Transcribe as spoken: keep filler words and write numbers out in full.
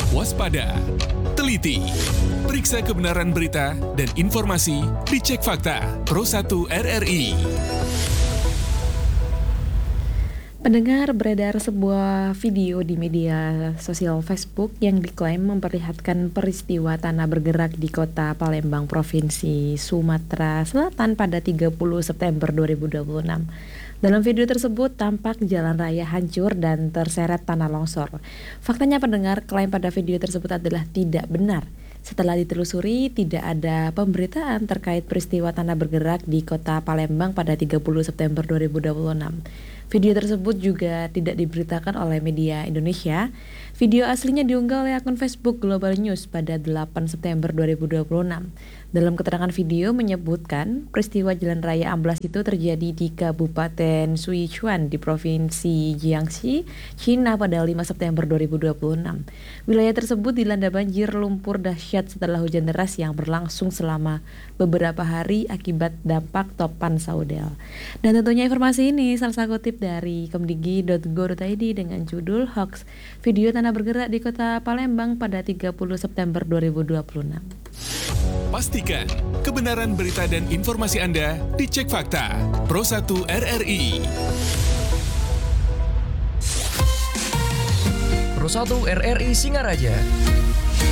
waspada, teliti. Periksa kebenaran berita dan informasi di Cek Fakta Pro satu R R I. Pendengar, beredar sebuah video di media sosial Facebook yang diklaim memperlihatkan peristiwa tanah bergerak di kota Palembang, Provinsi Sumatera Selatan pada tiga puluh September dua ribu dua puluh enam. Dalam video tersebut tampak jalan raya hancur dan terseret tanah longsor. Faktanya pendengar, klaim pada video tersebut adalah tidak benar. Setelah ditelusuri, tidak ada pemberitaan terkait peristiwa tanah bergerak di kota Palembang pada tiga puluh September dua ribu dua puluh enam. Video tersebut juga tidak diberitakan oleh media Indonesia. Video aslinya diunggah oleh akun Facebook Global News pada delapan September dua ribu dua puluh enam. Dalam keterangan video menyebutkan peristiwa jalan raya amblas itu terjadi di Kabupaten Sichuan di Provinsi Jiangxi, China pada lima September dua ribu dua puluh enam. Wilayah tersebut dilanda banjir lumpur dahsyat setelah hujan deras yang berlangsung selama beberapa hari akibat dampak topan saudel. Dan tentunya informasi ini Salsa kutip dari kemdigi titik go titik i d dengan judul Hoax Video Tanah Bergerak di Kota Palembang pada tiga puluh September dua ribu dua puluh enam. Pastikan kebenaran berita dan informasi Anda di Cek Fakta Pro satu R R I. Pro satu R R I Singaraja.